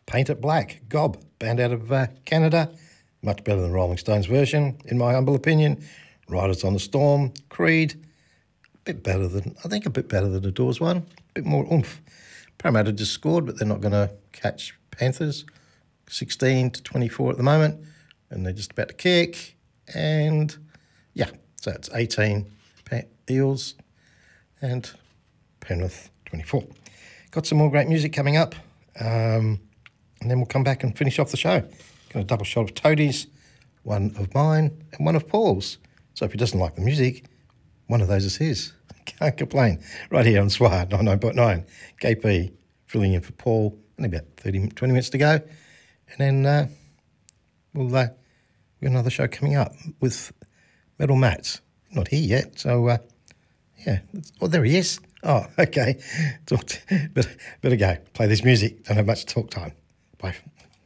Paint It Black, Gob, band out of Canada. Much better than Rolling Stones version, in my humble opinion. Riders on the Storm, Creed, a bit better than the Doors one, a bit more oomph. Parramatta just scored, but they're not going to catch Panthers. 16-24 at the moment, and they're just about to kick. And yeah, so it's 18 Eels and Penrith 24. Got some more great music coming up, and then we'll come back and finish off the show. Got a double shot of Toadies, one of mine and one of Paul's. So if he doesn't like the music, one of those is his. Can't complain. Right here on Swire 99.9. KP filling in for Paul. Only about 20 minutes to go. And then we'll got another show coming up with Metal Mats. Not here yet, so yeah. Oh, there he is. Oh, okay. Better go. Play this music. Don't have much talk time. Bye.